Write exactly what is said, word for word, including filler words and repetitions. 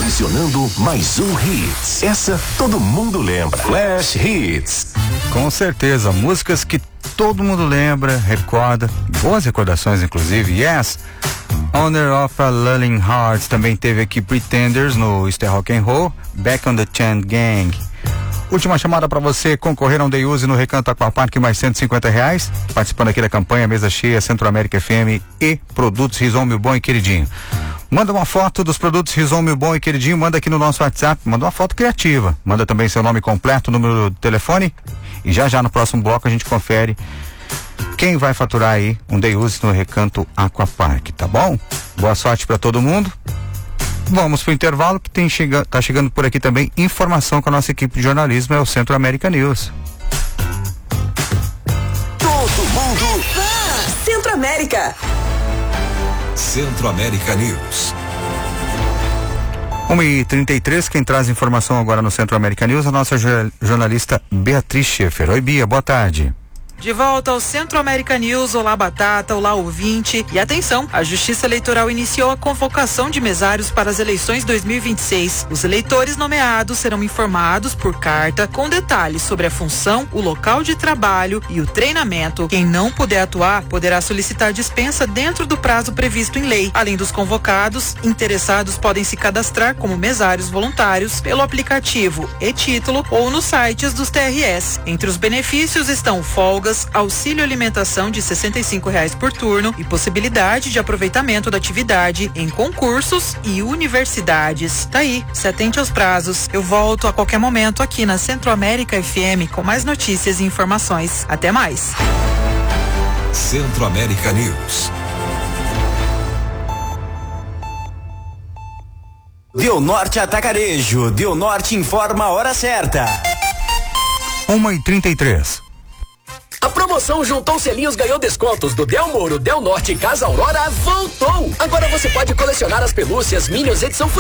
Selecionando mais um Hits. Essa todo mundo lembra. Flash Hits. Com certeza, músicas que todo mundo lembra, recorda, boas recordações inclusive. Yes, Honor of a Lulling Hearts, também teve aqui Pretenders no Easter Rock and Roll, Back on the Chant Gang. Última chamada para você concorrer a um Day Use no Recanto Aquapark, mais cento e cinquenta reais, participando aqui da campanha Mesa Cheia, Centro-América F M e Produtos Rison Mil Bom e Queridinho. Manda uma foto dos produtos Rison Mil Bom e Queridinho, manda aqui no nosso WhatsApp, manda uma foto criativa, manda também seu nome completo, número de telefone, e já já no próximo bloco a gente confere quem vai faturar aí um Day Use no Recanto Aquapark, tá bom? Boa sorte para todo mundo. Vamos pro intervalo que tem chega, tá chegando por aqui também informação com a nossa equipe de jornalismo, é o Centro-América News. Todo mundo Centro-América. Centro-América News. uma e trinta e três, quem traz informação agora no Centro-América News é a nossa jornalista Beatriz Schaefer. Oi, Bia, boa tarde. De volta ao Centro-América News. Olá, Batata, olá, ouvinte. E atenção, a Justiça Eleitoral iniciou a convocação de mesários para as eleições dois mil e vinte e seis. Os eleitores nomeados serão informados por carta com detalhes sobre a função, o local de trabalho e o treinamento. Quem não puder atuar poderá solicitar dispensa dentro do prazo previsto em lei. Além dos convocados, interessados podem se cadastrar como mesários voluntários pelo aplicativo e-Título ou nos sites dos T R S. Entre os benefícios estão folga, auxílio alimentação de sessenta e cinco reais por turno e possibilidade de aproveitamento da atividade em concursos e universidades. Tá aí, se atente aos prazos. Eu volto a qualquer momento aqui na Centro-América F M com mais notícias e informações. Até mais. Centro-América News. Deu Norte Atacarejo. Deu Norte informa a hora certa. uma e trinta e três. A promoção Juntou Selinhos ganhou descontos do Del Moro, Del Norte e Casa Aurora voltou. Agora você pode colecionar as pelúcias Minions edição